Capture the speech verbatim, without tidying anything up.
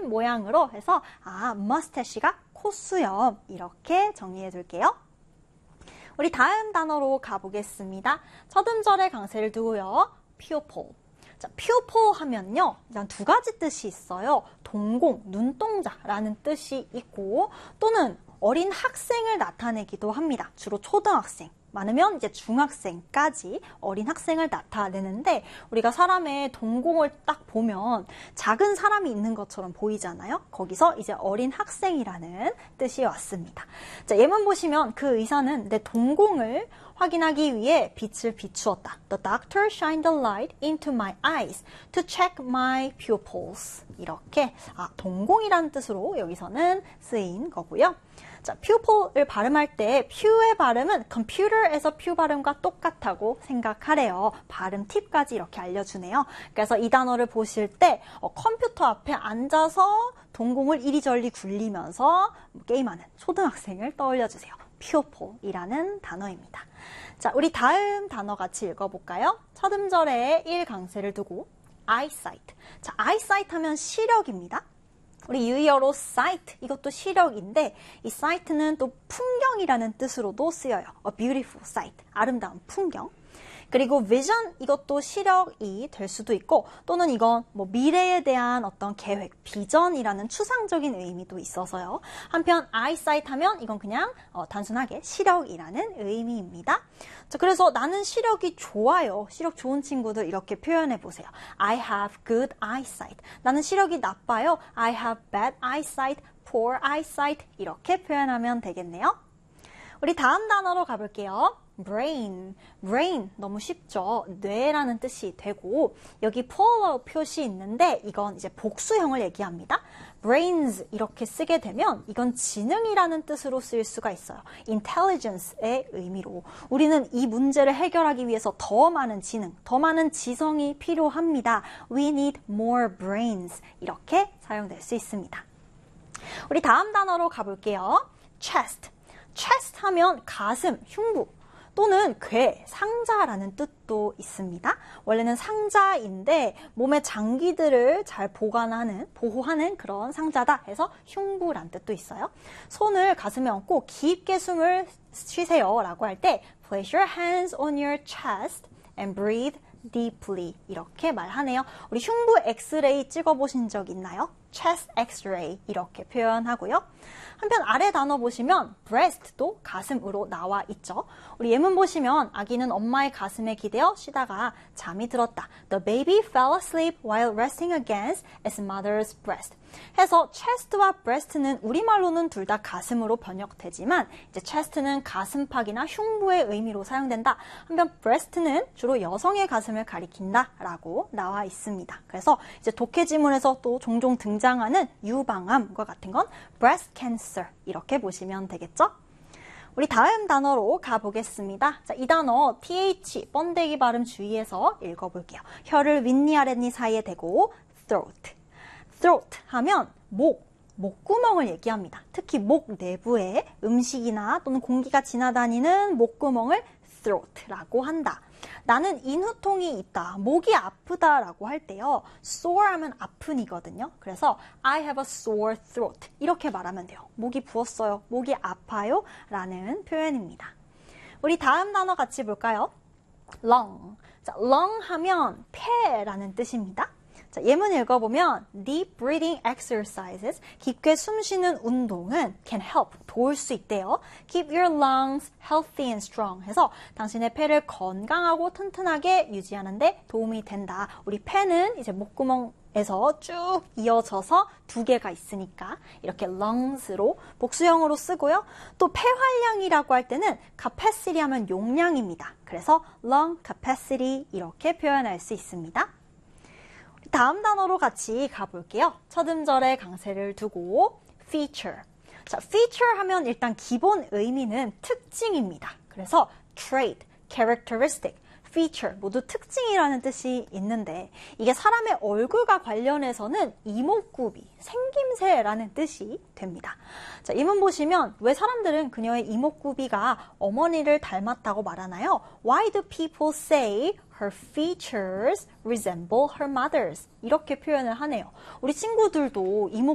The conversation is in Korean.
핀 모양으로 해서 아, mustache가 콧수염 이렇게 정리해 둘게요. 우리 다음 단어로 가보겠습니다. 첫 음절에 강세를 두고요. pupil. 자, pupil 하면요. 일단 두 가지 뜻이 있어요. 동공, 눈동자라는 뜻이 있고 또는 어린 학생을 나타내기도 합니다. 주로 초등학생. 많으면 이제 중학생까지 어린 학생을 나타내는데 우리가 사람의 동공을 딱 보면 작은 사람이 있는 것처럼 보이잖아요. 거기서 이제 어린 학생이라는 뜻이 왔습니다. 자, 예문 보시면 그 의사는 내 동공을 확인하기 위해 빛을 비추었다. The doctor shined a light into my eyes to check my pupils. 이렇게 아, 동공이라는 뜻으로 여기서는 쓰인 거고요. 자, pupil을 발음할 때 pew의 발음은 computer에서 pew 발음과 똑같다고 생각하래요. 발음 팁까지 이렇게 알려주네요. 그래서 이 단어를 보실 때 어, 컴퓨터 앞에 앉아서 동공을 이리저리 굴리면서 게임하는 초등학생을 떠올려주세요. pupil이라는 단어입니다. 자, 우리 다음 단어 같이 읽어볼까요? 첫 음절에 일 강세를 두고 eyesight. 자, eyesight 하면 시력입니다. 우리 유의어로 sight, 이것도 시력인데 이 sight는 또 풍경이라는 뜻으로도 쓰여요. A beautiful sight, 아름다운 풍경. 그리고 vision, 이것도 시력이 될 수도 있고 또는 이건 뭐 미래에 대한 어떤 계획, 비전이라는 추상적인 의미도 있어서요. 한편 eyesight 하면 이건 그냥 어, 단순하게 시력이라는 의미입니다. 자, 그래서 나는 시력이 좋아요. 시력 좋은 친구들 이렇게 표현해 보세요. I have good eyesight. 나는 시력이 나빠요. I have bad eyesight, poor eyesight 이렇게 표현하면 되겠네요. 우리 다음 단어로 가볼게요. brain, brain 너무 쉽죠? 뇌라는 뜻이 되고 여기 plural 표시 있는데 이건 이제 복수형을 얘기합니다. brains 이렇게 쓰게 되면 이건 지능이라는 뜻으로 쓰일 수가 있어요. intelligence의 의미로 우리는 이 문제를 해결하기 위해서 더 많은 지능, 더 많은 지성이 필요합니다. We need more brains 이렇게 사용될 수 있습니다. 우리 다음 단어로 가볼게요. chest, chest 하면 가슴, 흉부 또는 괴, 상자라는 뜻도 있습니다. 원래는 상자인데 몸의 장기들을 잘 보관하는, 보호하는 그런 상자다 해서 흉부란 뜻도 있어요. 손을 가슴에 얹고 깊게 숨을 쉬세요 라고 할 때 Place your hands on your chest and breathe deeply 이렇게 말하네요. 우리 흉부 엑스레이 찍어보신 적 있나요? chest x-ray 이렇게 표현하고요. 한편 아래 단어 보시면 breast도 가슴으로 나와 있죠. 우리 예문 보시면 아기는 엄마의 가슴에 기대어 쉬다가 잠이 들었다. The baby fell asleep while resting against its mother's breast. 해서 chest와 breast는 우리말로는 둘 다 가슴으로 번역되지만 이제 chest는 가슴팍이나 흉부의 의미로 사용된다. 한편 breast는 주로 여성의 가슴을 가리킨다라고 나와 있습니다. 그래서 이제 독해 지문에서 또 종종 등장하는 유방암과 같은 건 breast cancer 이렇게 보시면 되겠죠? 우리 다음 단어로 가보겠습니다. 자, 이 단어 th, 번데기 발음 주의해서 읽어볼게요. 혀를 윗니 아랫니 사이에 대고 throat. throat 하면 목, 목구멍을 얘기합니다. 특히 목 내부에 음식이나 또는 공기가 지나다니는 목구멍을 throat라고 한다. 나는 인후통이 있다, 목이 아프다라고 할 때요. sore 하면 아픈이거든요. 그래서 I have a sore throat 이렇게 말하면 돼요. 목이 부었어요, 목이 아파요 라는 표현입니다. 우리 다음 단어 같이 볼까요? lung. 자, lung 하면 폐라는 뜻입니다. 자, 예문 읽어보면 Deep breathing exercises, 깊게 숨쉬는 운동은 can help, 도울 수 있대요. Keep your lungs healthy and strong 해서 당신의 폐를 건강하고 튼튼하게 유지하는 데 도움이 된다. 우리 폐는 이제 목구멍에서 쭉 이어져서 두 개가 있으니까 이렇게 lungs로 복수형으로 쓰고요. 또 폐활량이라고 할 때는 capacity 하면 용량입니다. 그래서 lung capacity 이렇게 표현할 수 있습니다. 다음 단어로 같이 가볼게요. 첫 음절에 강세를 두고 feature. 자, feature 하면 일단 기본 의미는 특징입니다. 그래서 trait, characteristic, feature 모두 특징이라는 뜻이 있는데 이게 사람의 얼굴과 관련해서는 이목구비, 생김새라는 뜻이 됩니다. 자, 이문 보시면 왜 사람들은 그녀의 이목구비가 어머니를 닮았다고 말하나요? Why do people say her features resemble her mother's? 이렇게 표현을 하네요. 우리 친구들도 이목